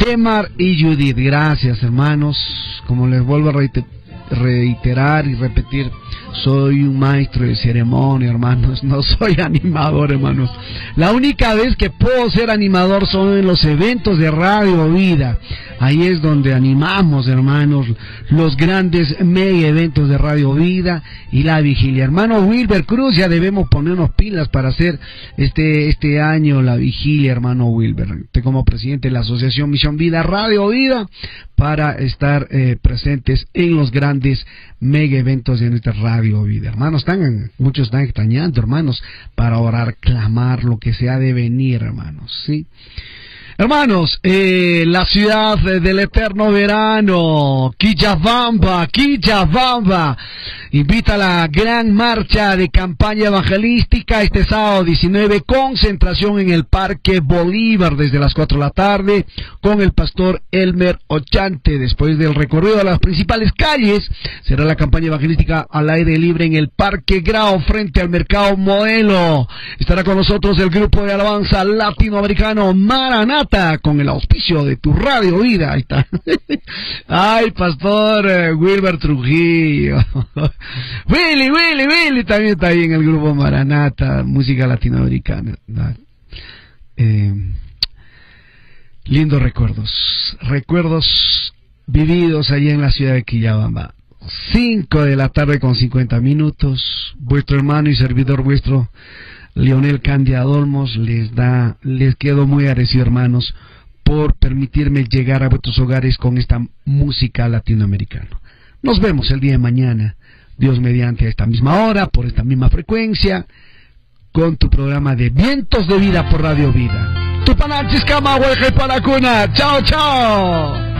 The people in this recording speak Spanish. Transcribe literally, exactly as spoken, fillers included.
Demar y Judith, gracias hermanos. Como les vuelvo a reiter- reiterar y repetir, soy un maestro de ceremonia, hermanos, no soy animador, hermanos. La única vez que puedo ser animador son en los eventos de Radio Vida. Ahí es donde animamos, hermanos, los grandes mega eventos de Radio Vida y la vigilia. Hermano Wilber Cruz, ya debemos ponernos pilas para hacer este este año la vigilia, hermano Wilber. Usted como presidente de la Asociación Misión Vida, Radio Vida, para estar eh, presentes en los grandes mega eventos de nuestra Radio Vida. Hermanos, están, muchos están extrañando, hermanos, para orar, clamar lo que se ha de venir, hermanos, ¿sí? Hermanos, eh, la ciudad del eterno verano, Quillabamba, Quillabamba, invita a la gran marcha de campaña evangelística este sábado diecinueve, concentración en el Parque Bolívar desde las cuatro de la tarde, con el pastor Elmer Ochante. Después del recorrido a las principales calles, será la campaña evangelística al aire libre en el Parque Grau, frente al Mercado Modelo. Estará con nosotros el grupo de alabanza latinoamericano Maranata, con el auspicio de tu Radio Vida. Ahí está. Ay, pastor eh, Wilber Trujillo. Willy, Willy, Willy también está ahí en el grupo Maranata, música latinoamericana. Eh, lindos recuerdos, recuerdos vividos allí en la ciudad de Quillabamba. cinco de la tarde con cincuenta minutos. Vuestro hermano y servidor vuestro, Leonel Candia Olmos, les da, les quedo muy agradecido, hermanos, por permitirme llegar a vuestros hogares con esta música latinoamericana. Nos vemos el día de mañana, Dios mediante, a esta misma hora, por esta misma frecuencia, con tu programa de Vientos de Vida por Radio Vida. Tupanachis Kama, Huelje Paracuna. Chao, chao.